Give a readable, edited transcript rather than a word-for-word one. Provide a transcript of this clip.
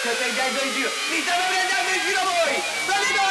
State andando in giro! Mi state prendendo in giro voi! State